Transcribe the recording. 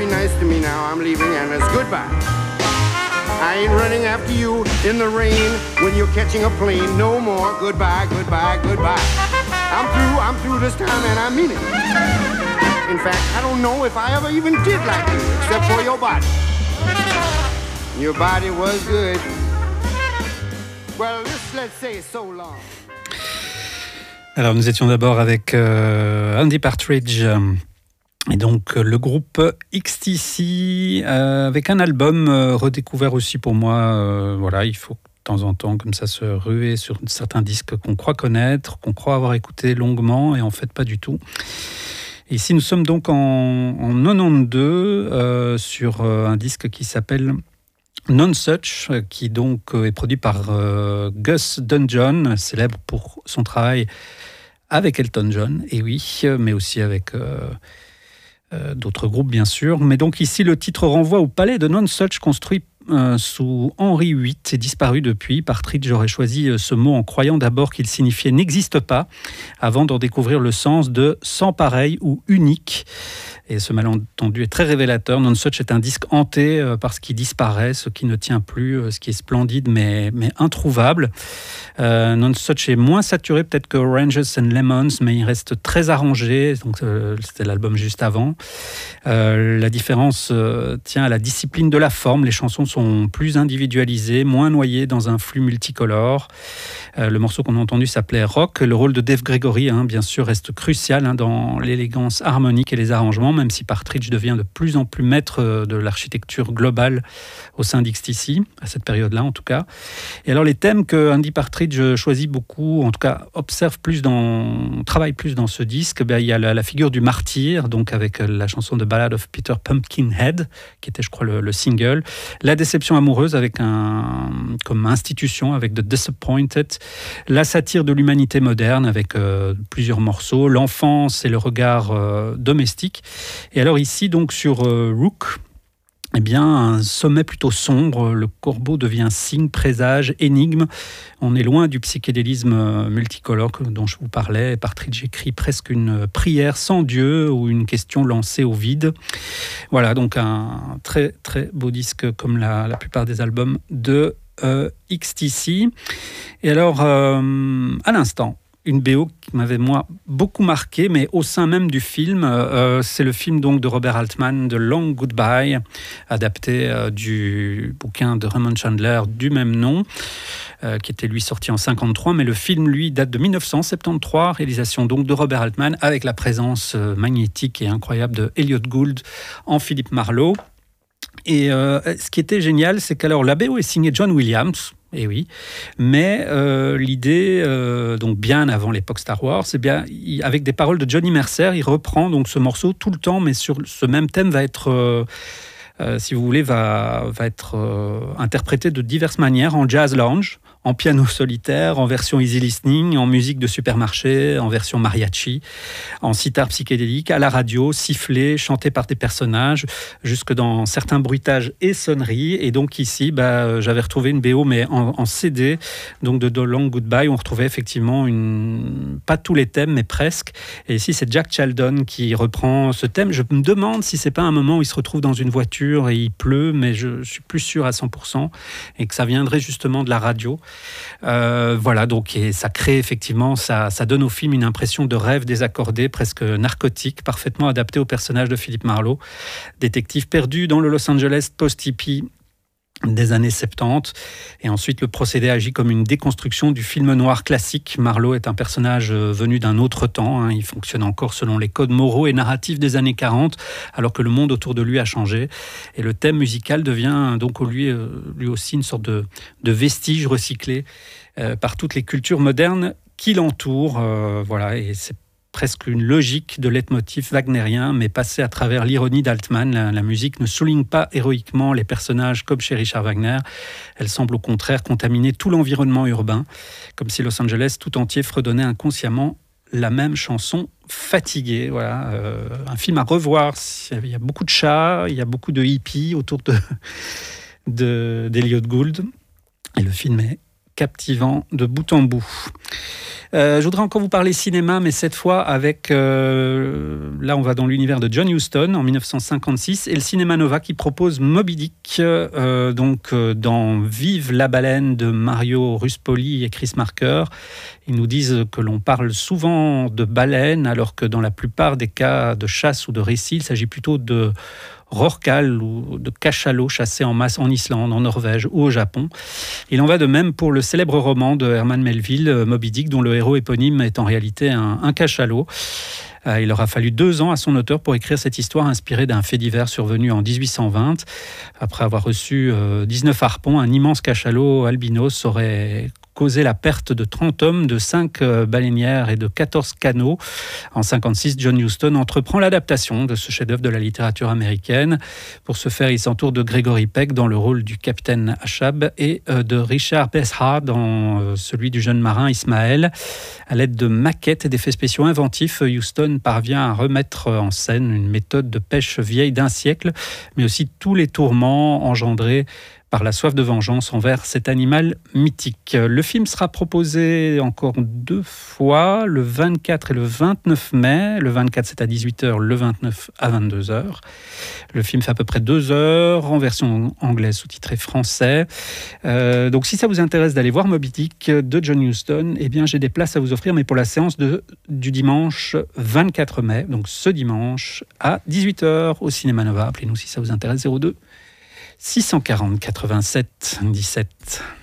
be nice to me now. I'm leaving, and it's goodbye. I ain't running after you in the rain when you're catching a plane. No more. Goodbye, goodbye, goodbye. I'm through this time, and I mean it. In fact, I don't know if I ever even did like you, except for your body. Your body was good. Well, let's say so long. Alors, nous étions d'abord avec Andy Partridge et donc le groupe XTC avec un album redécouvert aussi pour moi. Voilà, il faut de temps en temps comme ça se ruer sur certains disques qu'on croit connaître, qu'on croit avoir écouté longuement et en fait pas du tout. Et ici, nous sommes donc en 92 sur un disque qui s'appelle Nonesuch, qui donc est produit par Gus Dudgeon, célèbre pour son travail avec Elton John, et oui, mais aussi avec d'autres groupes bien sûr. Mais donc ici, le titre renvoie au palais de Nonesuch, construit sous Henri VIII et disparu depuis. Partridge aurait choisi ce mot en croyant d'abord qu'il signifiait n'existe pas, avant d'en découvrir le sens de sans pareil ou unique. Et ce malentendu est très révélateur. Nonesuch est un disque hanté par ce qui disparaît, ce qui ne tient plus, ce qui est splendide mais introuvable. Nonesuch est moins saturé peut-être que Oranges and Lemons, mais il reste très arrangé. Donc, c'était l'album juste avant. La différence tient à la discipline de la forme. Les chansons sont plus individualisées, moins noyées dans un flux multicolore. Le morceau qu'on a entendu s'appelait Rock. Le rôle de Dave Gregory, bien sûr, reste crucial dans l'élégance harmonique et les arrangements, même si Partridge devient de plus en plus maître de l'architecture globale au sein d'XTC, à cette période-là en tout cas. Et alors les thèmes que Andy Partridge choisit beaucoup, en tout cas travaille plus dans ce disque, il y a la figure du martyr, donc avec la chanson de Ballad of Peter Pumpkinhead, qui était je crois le single, la déception amoureuse avec comme institution avec The Disappointed, la satire de l'humanité moderne avec plusieurs morceaux, l'enfance et le regard domestique. Et alors ici, donc sur Rook, eh bien, un sommet plutôt sombre, le corbeau devient signe, présage, énigme. On est loin du psychédélisme multicolore dont je vous parlais. Partridge écrit presque une prière sans Dieu ou une question lancée au vide. Voilà, donc un très très beau disque comme la plupart des albums de XTC. Et alors, à l'instant, une BO qui m'avait moi beaucoup marqué, mais au sein même du film, c'est le film donc de Robert Altman, The Long Goodbye, adapté du bouquin de Raymond Chandler du même nom, qui était lui sorti en 1953, mais le film lui date de 1973, réalisation donc de Robert Altman avec la présence magnétique et incroyable de Elliot Gould en Philippe Marlowe. Et ce qui était génial, c'est qu'alors la BO est signée John Williams. Et oui, mais l'idée, donc bien avant l'époque Star Wars, c'est bien avec des paroles de Johnny Mercer, il reprend donc ce morceau tout le temps, mais sur ce même thème va être, si vous voulez, va être interprété de diverses manières en jazz lounge, en piano solitaire, en version easy listening, en musique de supermarché, en version mariachi, en sitar psychédélique, à la radio, sifflé, chanté par des personnages, jusque dans certains bruitages et sonneries. Et donc ici, j'avais retrouvé une BO, mais en CD, donc de The Long Goodbye, où on retrouvait effectivement pas tous les thèmes, mais presque. Et ici, c'est Jack Chaldon qui reprend ce thème. Je me demande si c'est pas un moment où il se retrouve dans une voiture et il pleut, mais je suis plus sûr à 100%, et que ça viendrait justement de la radio. Voilà, donc et ça crée effectivement, ça donne au film une impression de rêve désaccordé, presque narcotique, parfaitement adapté au personnage de Philippe Marlowe, détective perdu dans le Los Angeles post-hippie des années 70. Et ensuite, le procédé agit comme une déconstruction du film noir classique. Marlowe est un personnage venu d'un autre temps. Il fonctionne encore selon les codes moraux et narratifs des années 40, alors que le monde autour de lui a changé. Et le thème musical devient donc lui aussi une sorte de vestige recyclé par toutes les cultures modernes qui l'entourent. Voilà, et c'est presque une logique de leitmotiv wagnérien, mais passée à travers l'ironie d'Altman. La musique ne souligne pas héroïquement les personnages comme chez Richard Wagner. Elle semble au contraire contaminer tout l'environnement urbain, comme si Los Angeles tout entier fredonnait inconsciemment la même chanson fatiguée. Voilà, un film à revoir. Il y a beaucoup de chats, il y a beaucoup de hippies autour d'Elliot Gould. Et le film est captivant de bout en bout. Je voudrais encore vous parler cinéma, mais cette fois avec... là, on va dans l'univers de John Huston en 1956 et le Cinéma Nova qui propose Moby Dick, dans Vive la baleine de Mario Ruspoli et Chris Marker. Ils nous disent que l'on parle souvent de baleines, alors que dans la plupart des cas de chasse ou de récit, il s'agit plutôt de rorquals ou de cachalots chassés en masse en Islande, en Norvège ou au Japon. Il en va de même pour le célèbre roman de Herman Melville, Moby Dick, dont le héros éponyme est en réalité un cachalot. Il aura fallu 2 ans à son auteur pour écrire cette histoire inspirée d'un fait divers survenu en 1820. Après avoir reçu 19 harpons, un immense cachalot albinos aurait causé la perte de 30 hommes, de 5 baleinières et de 14 canots. En 1956, John Huston entreprend l'adaptation de ce chef-d'œuvre de la littérature américaine. Pour ce faire, il s'entoure de Gregory Peck dans le rôle du capitaine Achab et de Richard Besra dans celui du jeune marin Ismaël. À l'aide de maquettes et d'effets spéciaux inventifs, Huston parvient à remettre en scène une méthode de pêche vieille d'1 siècle, mais aussi tous les tourments engendrés par la soif de vengeance envers cet animal mythique. Le film sera proposé encore 2 fois, le 24 et le 29 mai. Le 24, c'est à 18h, le 29 à 22h. Le film fait à peu près 2 heures, en version anglaise sous-titrée français. Donc si ça vous intéresse d'aller voir Moby Dick de John Huston, eh bien j'ai des places à vous offrir, mais pour la séance du dimanche 24 mai, donc ce dimanche à 18h au Cinéma Nova. Appelez-nous si ça vous intéresse, 02 640 87 17.